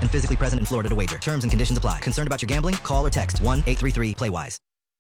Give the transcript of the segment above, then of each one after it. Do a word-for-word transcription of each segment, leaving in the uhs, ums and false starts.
and physically present in Florida to wager. Terms and conditions apply. Concerned about your gambling? Call or text one eight three three play wise.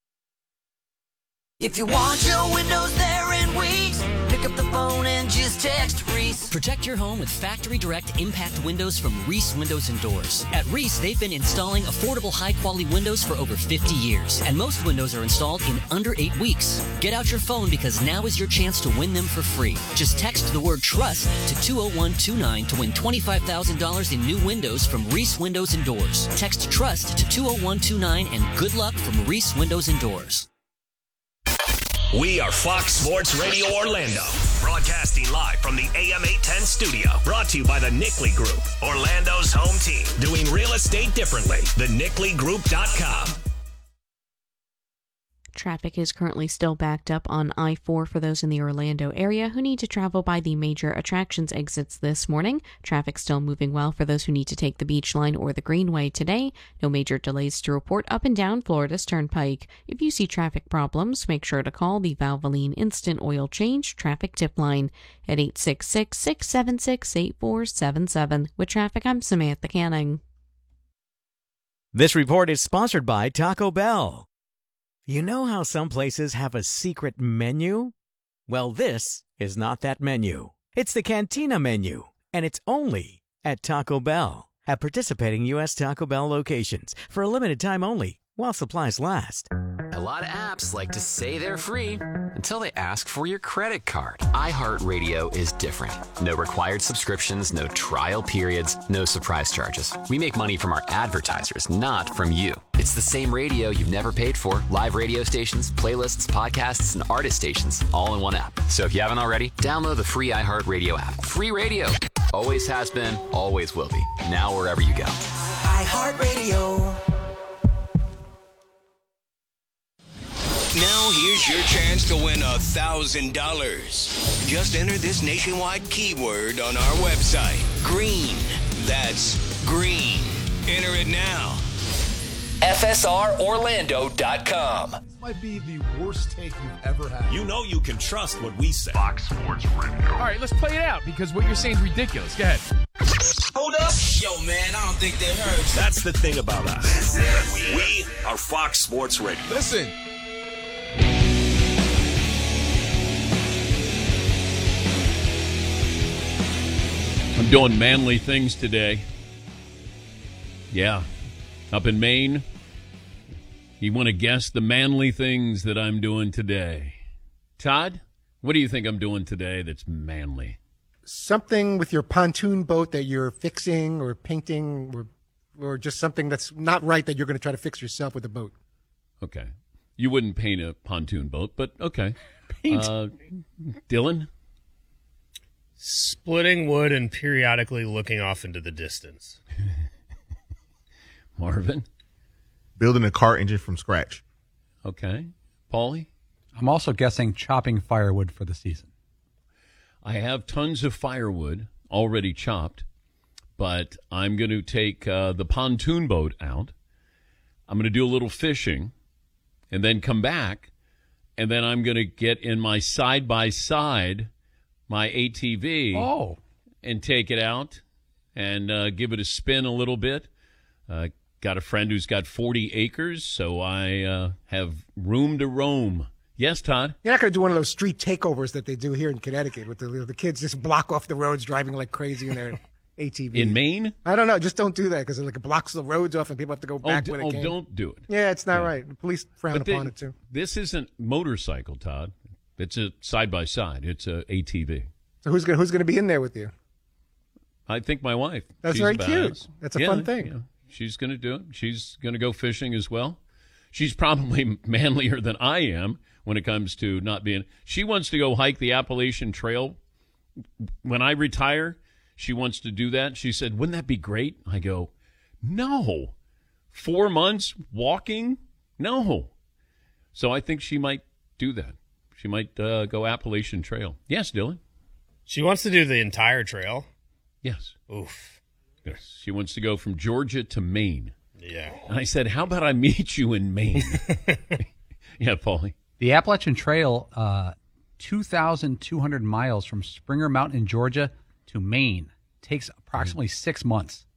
If you want your windows there in weeks, pick up the phone and just text Reese. Protect your home with Factory Direct Impact Windows from Reese Windows and Doors. At Reese, they've been installing affordable, high-quality windows for over fifty years, and most windows are installed in under eight weeks. Get out your phone because now is your chance to win them for free. Just text the word TRUST to two oh one two nine to win twenty-five thousand dollars in new windows from Reese Windows and Doors. Text TRUST to two oh one two nine and good luck from Reese Windows and Doors. We are Fox Sports Radio Orlando, broadcasting live from the A M eight ten studio. Brought to you by the Nickley Group, Orlando's home team. Doing real estate differently. the nickley group dot com. Traffic is currently still backed up on I four for those in the Orlando area who need to travel by the major attractions exits this morning. Traffic still moving well for those who need to take the Beach Line or the Greenway today. No major delays to report up and down Florida's Turnpike. If you see traffic problems, make sure to call the Valvoline Instant Oil Change Traffic Tip Line at eight six six, six seven six, eight four seven seven. With traffic, I'm Samantha Canning. This report is sponsored by Taco Bell. You know how some places have a secret menu? Well, this is not that menu. It's the Cantina menu, and it's only at Taco Bell. At participating U S Taco Bell locations for a limited time only, while supplies last. A lot of apps like to say they're free until they ask for your credit card. iHeartRadio is different. No required subscriptions, no trial periods, no surprise charges. We make money from our advertisers, not from you. It's the same radio you've never paid for. Live radio stations, playlists, podcasts, and artist stations, all in one app. So if you haven't already, download the free iHeartRadio app. Free radio. Always has been, always will be. Now wherever you go. iHeartRadio. Now here's your chance to win one thousand dollars. Just enter this nationwide keyword on our website. Green. That's green. Enter it now. F S R Orlando dot com. This might be the worst take you've ever had. You know you can trust what we say. Fox Sports Radio. All right, let's play it out because what you're saying is ridiculous. Go ahead. Hold up. Yo, man, I don't think they heard you. That's the thing about us. We are Fox Sports Radio. Listen. I'm doing manly things today. Yeah. Up in Maine. You want to guess the manly things that I'm doing today? Todd, what do you think I'm doing today that's manly? Something with your pontoon boat that you're fixing or painting or or just something that's not right that you're going to try to fix yourself with a boat. Okay. You wouldn't paint a pontoon boat, but okay. Paint. Uh, Dylan? Splitting wood and periodically looking off into the distance. Marvin? Building a car engine from scratch. Okay. Paulie? I'm also guessing chopping firewood for the season. I have tons of firewood already chopped, but I'm going to take uh, the pontoon boat out. I'm going to do a little fishing and then come back, and then I'm going to get in my side-by-side, my A T V, oh. and take it out and uh, give it a spin a little bit. Uh, got a friend who's got forty acres, so I uh, have room to roam. Yes, Todd? You're not going to do one of those street takeovers that they do here in Connecticut with the, the kids just block off the roads driving like crazy in their A T V. In Maine? I don't know. Just don't do that because it like blocks the roads off and people have to go back oh, where d- they oh, came. don't do it. Yeah, it's not yeah. right. The police frown but upon they, it, too. This isn't motorcycle, Todd. It's a side-by-side. It's a A T V. So who's going who's going to be in there with you? I think my wife. That's She's very badass. cute. That's a yeah, fun thing. Yeah. She's going to do it. She's going to go fishing as well. She's probably manlier than I am when it comes to not being. She wants to go hike the Appalachian Trail. When I retire, she wants to do that. She said, wouldn't that be great? I go, no. Four months walking? No. So I think she might do that. She might uh, go Appalachian Trail. Yes, Dylan? She wants to do the entire trail? Yes. Oof. Yes. She wants to go from Georgia to Maine. Yeah. And I said, how about I meet you in Maine? Yeah, Paulie. The Appalachian Trail, uh, two thousand two hundred miles from Springer Mountain in Georgia to Maine. Takes approximately mm. six months.